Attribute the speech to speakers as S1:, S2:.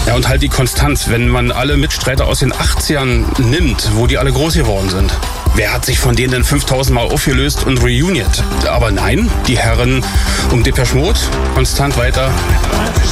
S1: Ja, und halt die Konstanz, wenn man alle Mitstreiter aus den 80ern nimmt, wo die alle groß geworden sind. Wer hat sich von denen denn 5000 Mal aufgelöst und reuniert? Aber nein, die Herren um Depeche Mode konstant weiter.